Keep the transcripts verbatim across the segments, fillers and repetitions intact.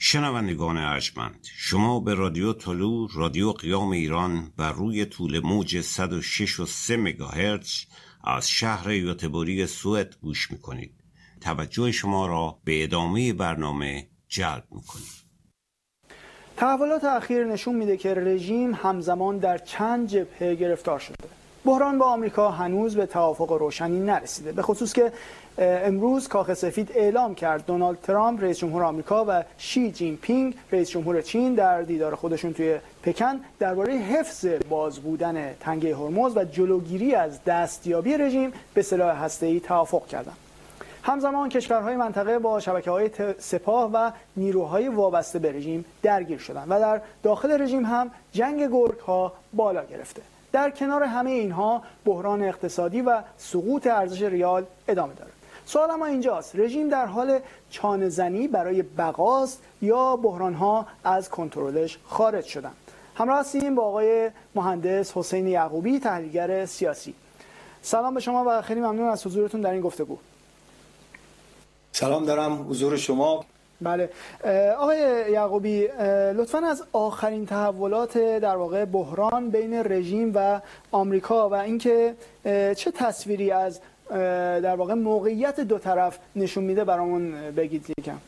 شنوندگان ارجمند، شما به رادیو طلوع، رادیو قیام ایران بر روی طول موج صد و شش و سه مگاهرتز از شهر یوتبوری سوئد گوش میکنید. توجه شما را به ادامه برنامه جلب میکنید. تحولات اخیر نشون میده که رژیم همزمان در چند جبهه گرفتار شده. بحران با آمریکا هنوز به توافق روشنی نرسیده، به خصوص که امروز کاخ سفید اعلام کرد دونالد ترامپ رئیس جمهور آمریکا و شی جین پینگ رئیس جمهور چین در دیدار خودشون توی پکن درباره حفظ باز بودن تنگه هرمز و جلوگیری از دستیابی رژیم به سلاح هسته‌ای توافق کردند. همزمان کشورهای منطقه با شبکه‌های سپاه و نیروهای وابسته به رژیم درگیر شدند و در داخل رژیم هم جنگ گرگ‌ها بالا گرفته. در کنار همه اینها بحران اقتصادی و سقوط ارزش ریال ادامه داره. سوال اما اینجاست، رژیم در حال چانه زنی برای بقاست یا بحران‌ها از کنترلش خارج شدن؟ همراه هستیم با آقای مهندس حسین یعقوبی، تحلیلگر سیاسی. سلام به شما و خیلی ممنون از حضورتون در این گفتگو. سلام دارم حضور شما. بله آقای یعقوبی، لطفاً از آخرین تحولات در واقع بحران بین رژیم و آمریکا و اینکه چه تصویری از در واقع موقعیت دو طرف نشون میده برامون بگید یکم.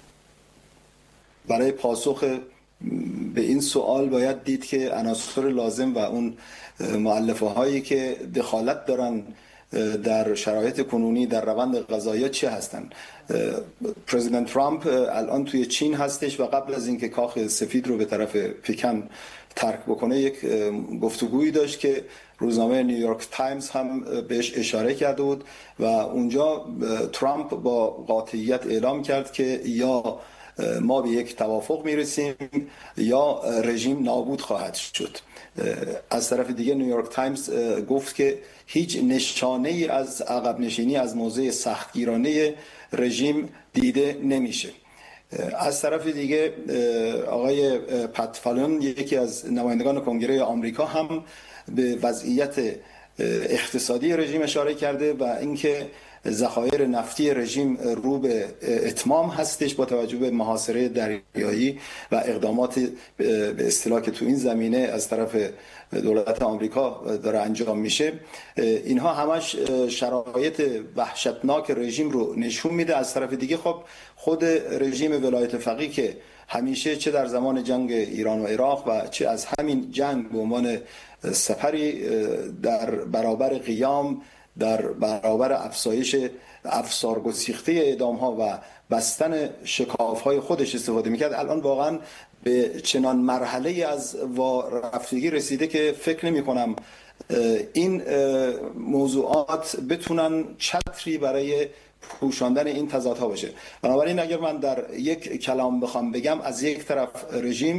برای پاسخ به این سوال باید دید که عناصر لازم و اون مؤلفه هایی که دخالت دارن در شرایط کنونی در روند قضایی چه هستن. پرزیدنت ترامپ الان توی چین هستش و قبل از اینکه کاخ سفید رو به طرف پکن ترک بکنه یک گفتگویی داشت که روزنامه نیویورک تایمز هم بهش اشاره کرده بود و اونجا ترامپ با قاطعیت اعلام کرد که یا ما به یک توافق میرسیم یا رژیم نابود خواهد شد. از طرف دیگه نیویورک تایمز گفت که هیچ نشانه ای از عقب نشینی از موضع سختگیرانه رژیم دیده نمیشه. از طرف دیگه آقای پت فالون، یکی از نمایندگان کنگره آمریکا، هم به وضعیت اقتصادی رژیم اشاره کرده و اینکه ذخایر نفتی رژیم رو به اتمام هستش با توجه به محاصره دریایی و اقدامات به اصطلاح که تو این زمینه از طرف دولت آمریکا داره انجام میشه. اینها همش شرایط وحشتناک رژیم رو نشون میده. از طرف دیگه خب خود رژیم ولایت فقیه که همیشه چه در زمان جنگ ایران و عراق و چه از همین جنگ به عنوان سپری در برابر قیام، در برابر افزایش افسار گسیخته اعدام ها و بستن شکاف های خودش استفاده میکرد، الان واقعا به چنان مرحله از وارفتگی رسیده که فکر نمی کنم این موضوعات بتونن چتری برای پوشاندن این تضادها باشه. بنابراین اگر من در یک کلام بخوام بگم، از یک طرف رژیم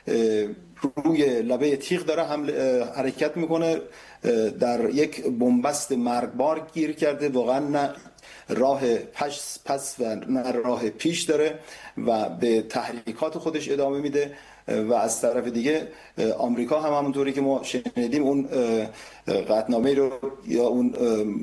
روی لبه تیغ داره هم حرکت میکنه، در یک بنبست مرگبار گیر کرده، واقعا نه راه پس پس و نه راه پیش داره و به تحریکات خودش ادامه میده. و از طرف دیگه آمریکا هم همونطوری که ما شنیدیم اون قطعنامه رو یا اون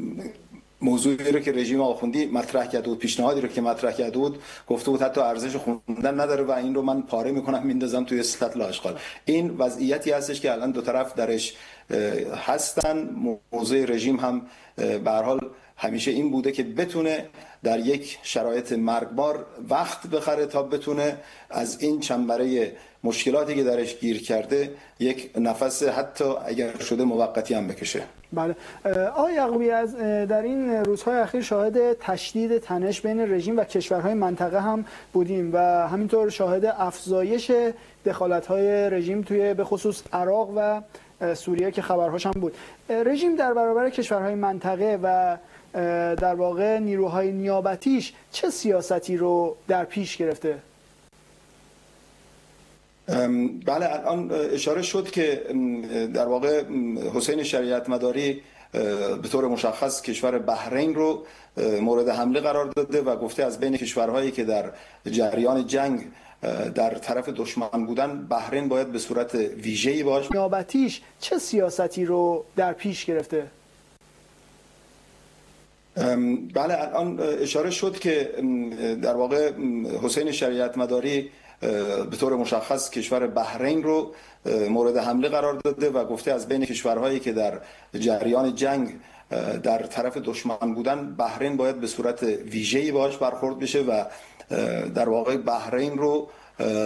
موضوعی رو که رژیم آخوندی مطرح کرده بود، پیشنهادی رو که مطرح کرده بود، گفته بود حتی ارزش خوندن نداره و این رو من پاره میکنم میندازم توی سطل آشغال. این وضعیتی هستش که الان دو طرف درش هستن. موضوع رژیم هم به هر حال همیشه این بوده که بتونه در یک شرایط مرگبار وقت بخره تا بتونه از این چنبره مشکلاتی که درش گیر کرده یک نفس حتی اگر شده موقتی هم بکشه. بله آقای یعقوبی، از در این روزهای اخیر شاهد تشدید تنش بین رژیم و کشورهای منطقه هم بودیم و همینطور شاهد افزایش دخالت‌های رژیم توی به خصوص عراق و سوریه که خبرهاش هم بود. رژیم در برابر کشورهای منطقه و در واقع نیروهای نیابتیش چه سیاستی رو در پیش گرفته؟ بله الان اشاره شد که در واقع حسین شریعت مداری به طور مشخص کشور بحرین رو مورد حمله قرار داده و گفته از بین کشورهایی که در جریان جنگ در طرف دشمن بودن، بحرین باید به صورت ویژه‌ای باشه. نیابتیش چه سیاستی رو در پیش گرفته؟ بله الان اشاره شد که در واقع حسین شریعت مداری به طور مشخص کشور بحرین رو مورد حمله قرار داده و گفته از بین کشورهایی که در جریان جنگ در طرف دشمن بودن، بحرین باید به صورت ویژه‌ای باهاش برخورد بشه و در واقع بحرین رو